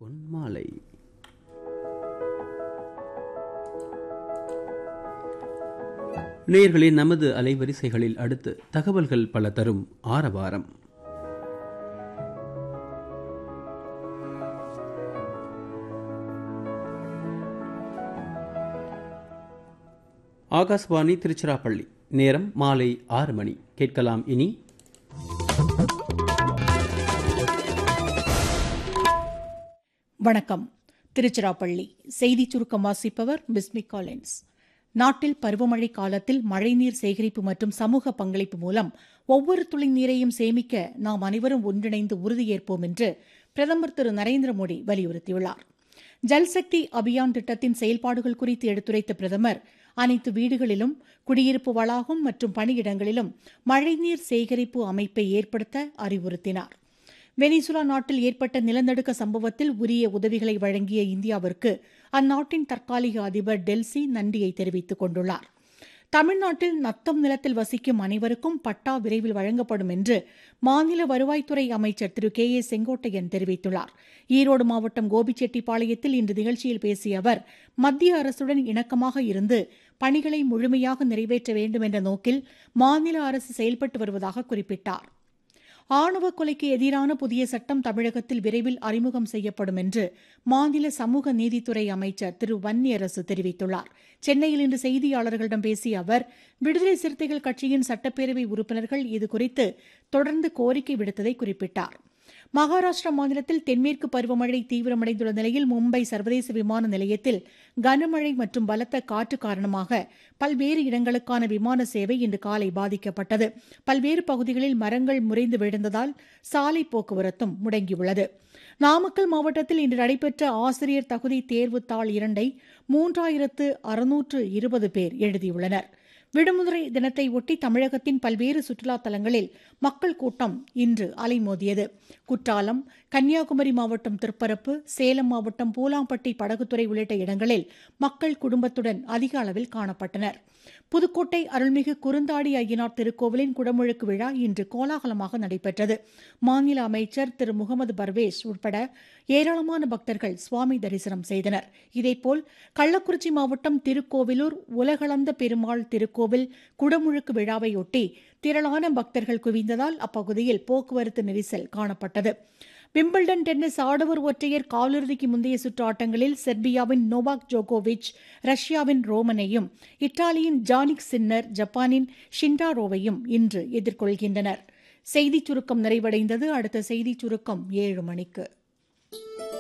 பொன்மாலை நேயர்களே, நமது அலைவரிசைகளில் அடுத்து தகவல்கள் பல தரும் ஆரவாரம். ஆகாசவாணி திருச்சிராப்பள்ளி. நேரம் மாலை 6 மணி. கேட்கலாம் இனி வணக்கம். திருச்சிராப்பள்ளி செய்தி சுருக்கம் வாசிப்பவர் பிஸ்மி காலின்ஸ். நாட்டில் பருவமழை காலத்தில் மழைநீர் சேகரிப்பு மற்றும் சமூக பங்களிப்பு மூலம் ஒவ்வொரு துளி நீரையும் சேமிக்க நாம் அனைவரும் ஒன்றிணைந்து உறுதியேற்போம் என்று பிரதமர் திரு நரேந்திர மோடி வலியுறுத்தியுள்ளார். ஜல்சக்தி அபியான் திட்டத்தின் செயல்பாடுகள் குறித்து எடுத்துரைத்த பிரதமர் அனைத்து வீடுகளிலும், குடியிருப்பு வளாகம் மற்றும் பணியிடங்களிலும் மழைநீர் சேகரிப்பு அமைப்பை ஏற்படுத்த அறிவுறுத்தினார். வெனிசுலா நாட்டில் ஏற்பட்ட நிலநடுக்க சம்பவத்தில் உரிய உதவிகளை வழங்கிய இந்தியாவிற்கு அந்நாட்டின் தற்காலிக அதிபர் டெல்சி நன்றியை தெரிவித்துக் கொண்டுள்ளார். தமிழ்நாட்டில் நத்தம் நிலத்தில் வசிக்கும் அனைவருக்கும் பட்டா விரைவில் வழங்கப்படும் என்று மாநில வருவாய்த்துறை அமைச்சர் திரு கே ஏ செங்கோட்டையன் தெரிவித்துள்ளார். ஈரோடு மாவட்டம் கோபிச்செட்டிப்பாளையத்தில் இன்று நிகழ்ச்சியில் பேசிய அவர், மத்திய அரசுடன் இணக்கமாக இருந்து பணிகளை முழுமையாக நிறைவேற்ற வேண்டும் என்ற நோக்கில் மாநில அரசு செயல்பட்டு வருவதாக குறிப்பிட்டார். ஆணவ கொலைக்கு எதிரான புதிய சட்டம் தமிழகத்தில் விரைவில் அறிமுகம் செய்யப்படும் என்று மாநில சமூக நீதித்துறை அமைச்சர் திரு வன்னியரசு தெரிவித்துள்ளார். சென்னையில் இன்று செய்தியாளர்களிடம் பேசிய அவர், விடுதலை சிறுத்தைகள் கட்சியின் சட்டப்பேரவை உறுப்பினர்கள் இதுகுறித்து தொடர்ந்து கோரிக்கை விடுத்ததை குறிப்பிட்டார். மகாராஷ்டிரா மாநிலத்தில் தென்மேற்கு பருவமழை தீவிரமடைந்துள்ள நிலையில் மும்பை சர்வதேச விமான நிலையத்தில் கனமழை மற்றும் பலத்த காற்று காரணமாக பல்வேறு இடங்களுக்கான விமான சேவை இன்று காலை பாதிக்கப்பட்டது. பல்வேறு பகுதிகளில் மரங்கள் முறிந்து விழுந்ததால் சாலை போக்குவரத்தும் முடங்கியுள்ளது. நாமக்கல் மாவட்டத்தில் இன்று நடைபெற்ற ஆசிரியர் தகுதி தேர்வு தாள் 2ஐ 3620 பேர் எழுதியுள்ளனர். விடுமுறை தினத்தை ஒட்டி தமிழகத்தின் பல்வேறு சுற்றுலா தலங்களில் மக்கள் கூட்டம் இன்று அலைமோதியது. குற்றாலம், கன்னியாகுமரி மாவட்டம் திருப்பரப்பு, சேலம் மாவட்டம் பூலாம்பட்டி படகுத்துறை உள்ளிட்ட இடங்களில் மக்கள் குடும்பத்துடன் அதிக அளவில் காணப்பட்டனர். புதுக்கோட்டை அருள்மிகு குறுந்தாடி ஐயனார் திருக்கோவிலின் குடமுழுக்கு விழா இன்று கோலாகலமாக நடைபெற்றது. மாநில அமைச்சர் திரு முகமது பர்வேஸ் உட்பட ஏராளமான பக்தர்கள் சுவாமி தரிசனம் செய்தனர். இதேபோல் கள்ளக்குறிச்சி மாவட்டம் திருக்கோவிலூர் உலகளந்த பெருமாள் திருக்கோவில் குடமுழுக்கு விழாவையொட்டி திரளான பக்தர்கள் குவிந்ததால் அப்பகுதியில் போக்குவரத்து நெரிசல் காணப்பட்டது. விம்பிள்டன் டென்னிஸ் ஆடவர் ஒற்றையர் காலிறுதிக்கு முந்தைய சுற்று ஆட்டங்களில் செர்பியாவின் நோவாக் ஜோகோவிச் ரஷ்யாவின் ரோமனையும், இத்தாலியின் ஜானிக் சின்னர் ஜப்பானின் ஷிண்டாரோவையும் இன்று எதிர்கொள்கின்றனர். செய்திச் சுருக்கம் நிறைவடைந்தது. அடுத்த செய்திச் சுருக்கம் 7 மணிக்கு.